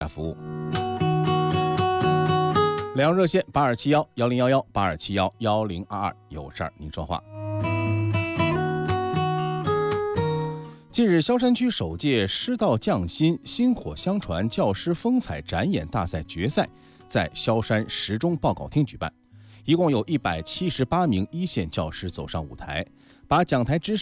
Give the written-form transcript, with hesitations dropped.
服务。两岸热线8271-1011，8271-1022，有事儿您说话。近日，萧山区首届师道匠心薪火相传教师风采展演大赛决赛在萧山十中报告厅举办，一共有178名一线教师走上舞台，把讲台之